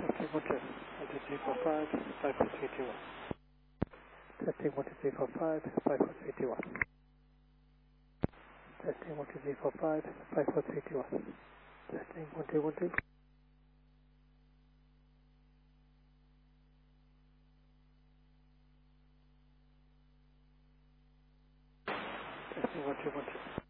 Testing 1 2. 1 2 3 4 5 5 4 3 2 1. Testing 1 2 3 4 5 5 4 3 2 1. Testing 1 2 3 4 5 5 4 3 2 1. Testing 1 2 1 2. Testing 1 2 1 2.